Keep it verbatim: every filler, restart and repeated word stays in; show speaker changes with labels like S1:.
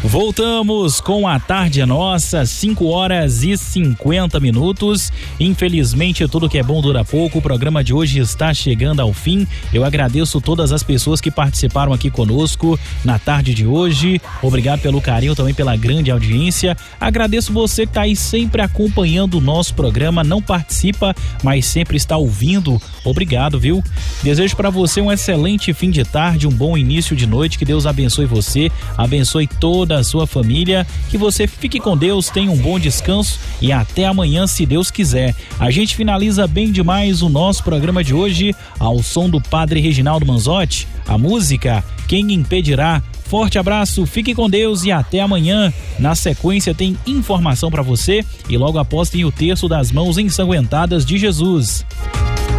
S1: Voltamos com a Tarde é Nossa, cinco horas e cinquenta minutos. Infelizmente, tudo que é bom dura pouco. O programa de hoje está chegando ao fim. Eu agradeço todas as pessoas que participaram aqui conosco na tarde de hoje. Obrigado pelo carinho, também pela grande audiência. Agradeço você que está aí sempre acompanhando o nosso programa. Não participa, mas sempre está ouvindo. Obrigado, viu? Desejo para você um excelente fim de tarde, um bom início de noite. Que Deus abençoe você, abençoe toda a sua família, que você fique com Deus, tenha um bom descanso e até amanhã, se Deus quiser. A gente finaliza bem demais o nosso programa de hoje ao som do Padre Reginaldo Manzotti, a música Quem Impedirá. Forte abraço, fique com Deus e até amanhã. Na sequência tem informação para você e logo após tem o texto das mãos ensanguentadas de Jesus.